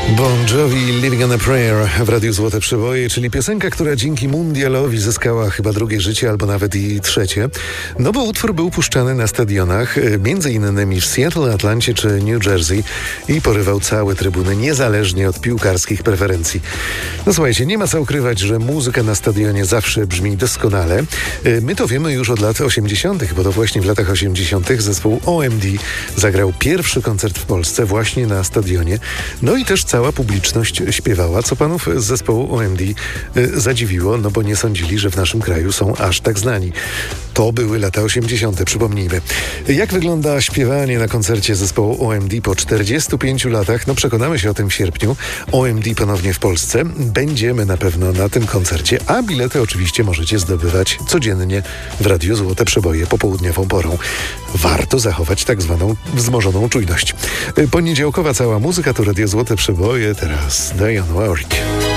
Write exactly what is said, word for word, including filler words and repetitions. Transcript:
Bon Jovi, Living on a Prayer w Radiu Złote Przeboje, czyli piosenka, która dzięki mundialowi zyskała chyba drugie życie albo nawet i trzecie. No bo utwór był puszczany na stadionach, między innymi w Seattle, Atlancie czy New Jersey i porywał całe trybuny, niezależnie od piłkarskich preferencji. No słuchajcie, nie ma co ukrywać, że muzyka na stadionie zawsze brzmi doskonale. My to wiemy już od lat osiemdziesiątych, bo to właśnie w latach osiemdziesiątych zespół O M D zagrał pierwszy koncert w Polsce właśnie na stadionie. No i też cała publiczność śpiewała, co panów z zespołu O M D y, zadziwiło, no bo nie sądzili, że w naszym kraju są aż tak znani. To były lata osiemdziesiąte, przypomnijmy. Jak wygląda śpiewanie na koncercie zespołu O M D po czterdziestu pięciu latach? No przekonamy się o tym w sierpniu. O M D ponownie w Polsce. Będziemy na pewno na tym koncercie, a bilety oczywiście możecie zdobywać codziennie w Radiu Złote Przeboje popołudniową porą. Warto zachować tak zwaną wzmożoną czujność. Poniedziałkowa cała muzyka to Radio Złote Przeboje, teraz Dionne Warwick.